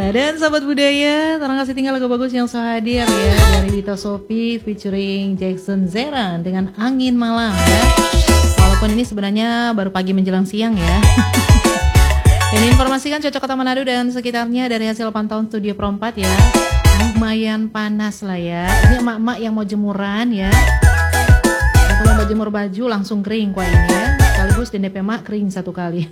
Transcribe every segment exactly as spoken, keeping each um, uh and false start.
Dan sahabat budaya, terang kasih tinggal lagu bagus yang sudah hadir ya dari Wita Sophie featuring Jackson Zeran dengan Angin Malam ya. Walaupun ini sebenarnya baru pagi menjelang siang ya. Ini informasikan cocok Kota Manado dan sekitarnya dari hasil pantauan Studio Pro empat ya. Lumayan panas lah ya. Ini emak-emak yang mau jemuran ya. Atau mau jemur baju langsung kering kuah ini ya. Sekaligus di D P mak kering satu kali.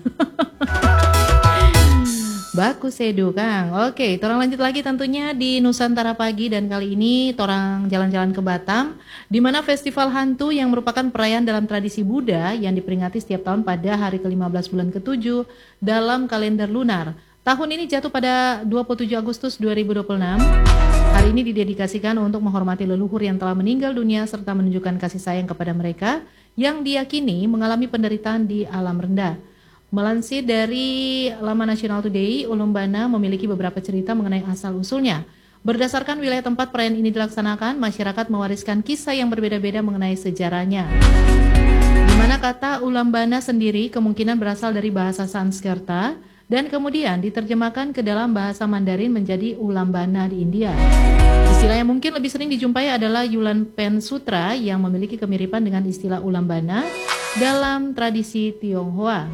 Baku sedu Kang. Oke, torang lanjut lagi tentunya di Nusantara Pagi dan kali ini torang jalan-jalan ke Batam di mana festival hantu yang merupakan perayaan dalam tradisi Buddha yang diperingati setiap tahun pada hari ke lima belas bulan ketujuh dalam kalender lunar. Tahun ini jatuh pada dua puluh tujuh Agustus dua ribu dua puluh enam. Hari ini didedikasikan untuk menghormati leluhur yang telah meninggal dunia serta menunjukkan kasih sayang kepada mereka yang diyakini mengalami penderitaan di alam rendah. Melansir dari laman National Today, Ulumbana memiliki beberapa cerita mengenai asal-usulnya. Berdasarkan wilayah tempat perayaan ini dilaksanakan, masyarakat mewariskan kisah yang berbeda-beda mengenai sejarahnya. Di mana kata Ulambana sendiri kemungkinan berasal dari bahasa Sanskerta dan kemudian diterjemahkan ke dalam bahasa Mandarin menjadi Ulambana di India. Istilah yang mungkin lebih sering dijumpai adalah Yulan Pen Sutra yang memiliki kemiripan dengan istilah Ulambana dalam tradisi Tionghoa.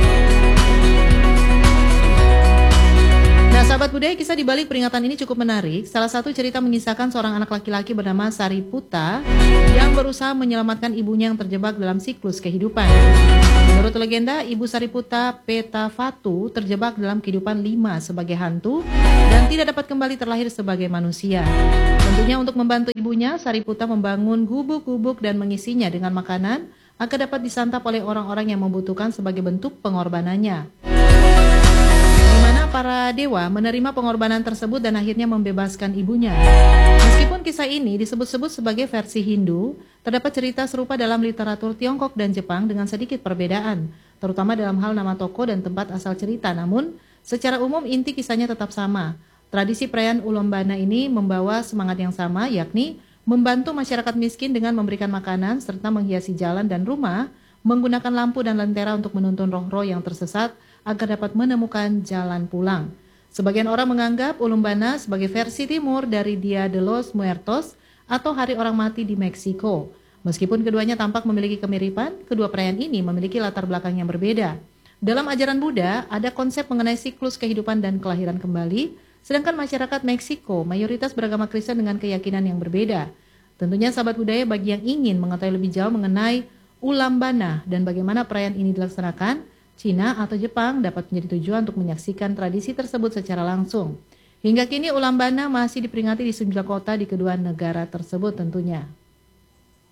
Nah, sahabat budaya, kisah di balik peringatan ini cukup menarik. Salah satu cerita mengisahkan seorang anak laki-laki bernama Sariputa yang berusaha menyelamatkan ibunya yang terjebak dalam siklus kehidupan. Menurut legenda, ibu Sariputa Petafatu terjebak dalam kehidupan lima sebagai hantu dan tidak dapat kembali terlahir sebagai manusia. Tentunya untuk membantu ibunya, Sariputa membangun gubuk-gubuk dan mengisinya dengan makanan agar dapat disantap oleh orang-orang yang membutuhkan sebagai bentuk pengorbanannya. Para dewa menerima pengorbanan tersebut dan akhirnya membebaskan ibunya. Meskipun kisah ini disebut-sebut sebagai versi Hindu, terdapat cerita serupa dalam literatur Tiongkok dan Jepang dengan sedikit perbedaan, terutama dalam hal nama tokoh dan tempat asal cerita. Namun, secara umum inti kisahnya tetap sama. Tradisi perayaan Ulambana ini membawa semangat yang sama, yakni membantu masyarakat miskin dengan memberikan makanan serta menghiasi jalan dan rumah, menggunakan lampu dan lentera untuk menuntun roh-roh yang tersesat agar dapat menemukan jalan pulang. Sebagian orang menganggap Ulumbana sebagai versi timur dari Dia de los Muertos atau Hari Orang Mati di Meksiko. Meskipun keduanya tampak memiliki kemiripan, kedua perayaan ini memiliki latar belakang yang berbeda. Dalam ajaran Buddha, ada konsep mengenai siklus kehidupan dan kelahiran kembali, sedangkan masyarakat Meksiko mayoritas beragama Kristen dengan keyakinan yang berbeda. Tentunya sahabat budaya bagi yang ingin mengetahui lebih jauh mengenai Ulambana dan bagaimana perayaan ini dilaksanakan, Cina atau Jepang dapat menjadi tujuan untuk menyaksikan tradisi tersebut secara langsung. Hingga kini Ulambana masih diperingati di sejumlah kota di kedua negara tersebut tentunya.